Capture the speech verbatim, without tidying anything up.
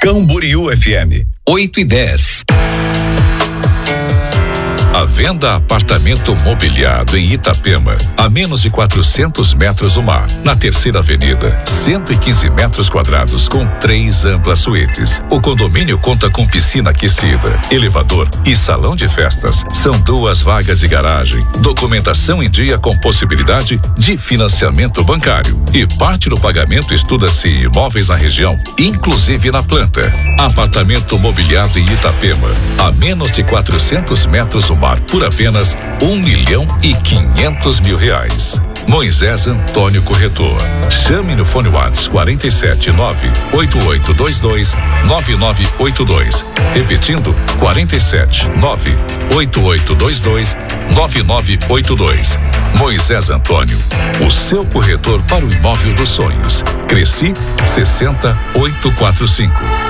Camboriú F M. oito e dez. A venda apartamento mobiliado em Itapema, a menos de quatrocentos metros do mar, na Terceira Avenida, cento e quinze metros quadrados com três amplas suítes. O condomínio conta com piscina aquecida, elevador e salão de festas. São duas vagas de garagem, documentação em dia com possibilidade de financiamento bancário. E parte do pagamento estuda-se imóveis na região, inclusive na planta. Apartamento mobiliado em Itapema, a menos de quatrocentos metros do mar, por apenas um milhão e quinhentos mil reais. Moisés Antônio Corretor. Chame no fone WhatsApp quarenta e sete nove oito oito dois dois nove nove oito dois. Repetindo, quarenta e sete nove oito oito dois dois nove nove oito dois. Moisés Antônio, o seu corretor para o imóvel dos sonhos. Cresci sessenta oito quatro cinco.